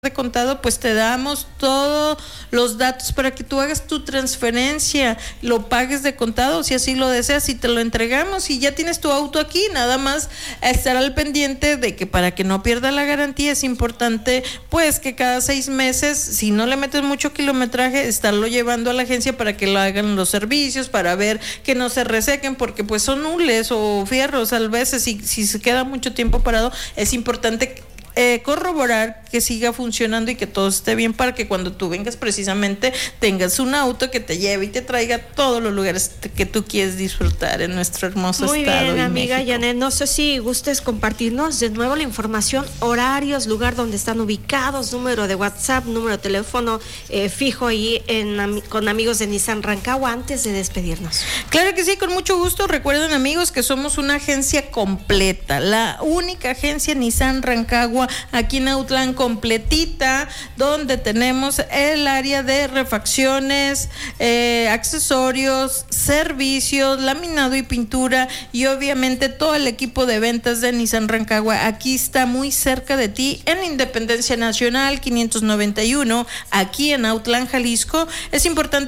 de contado, pues te damos todos los datos para que tú hagas tu transferencia, lo pagues de contado si así lo deseas y te lo entregamos y ya tienes tu auto aquí. Nada más estar al pendiente de que para que no pierda la garantía es importante pues que cada 6 meses, si no le metes mucho kilometraje, estarlo llevando a la agencia para que lo hagan los servicios, para ver que no se resequen, porque pues son hules o fierros a veces, si se queda mucho tiempo parado es importante corroborar que siga funcionando y que todo esté bien para que cuando tú vengas precisamente tengas un auto que te lleve y te traiga a todos los lugares que tú quieres disfrutar en nuestro hermoso Muy estado. Muy bien, amiga México. Janet, no sé si gustes compartirnos de nuevo la información, horarios, lugar donde están ubicados, número de WhatsApp, número de teléfono fijo ahí con amigos de Nissan Rancagua antes de despedirnos. Claro que sí, con mucho gusto. Recuerden, amigos, que somos una agencia completa, la única agencia Nissan Rancagua aquí en Autlán completita, donde tenemos el área de refacciones, accesorios, servicios, laminado y pintura y obviamente todo el equipo de ventas de Nissan Rancagua. Aquí está muy cerca de ti en Independencia Nacional 591, aquí en Autlán, Jalisco. Es importante